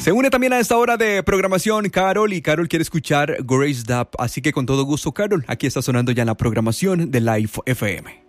Se une también a esta hora de programación Carol, y Carol quiere escuchar Grace Dapp, así que con todo gusto, Carol, aquí está sonando ya la programación de Live FM.